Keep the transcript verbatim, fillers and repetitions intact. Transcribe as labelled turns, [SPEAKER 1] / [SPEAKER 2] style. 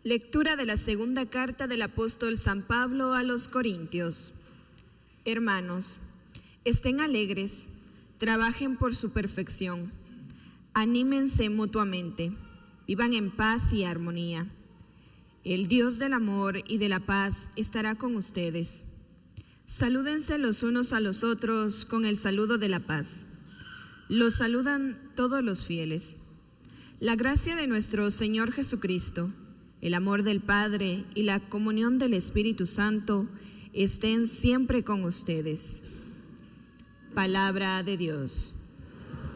[SPEAKER 1] Lectura de la segunda carta del apóstol San Pablo a los Corintios. Hermanos, estén alegres, trabajen por su perfección, anímense mutuamente, vivan en paz y armonía. El Dios del amor y de la paz estará con ustedes. Salúdense los unos a los otros con el saludo de la paz. Los saludan todos los fieles. La gracia de nuestro Señor Jesucristo, el amor del Padre y la comunión del Espíritu Santo estén siempre con ustedes. Palabra de Dios.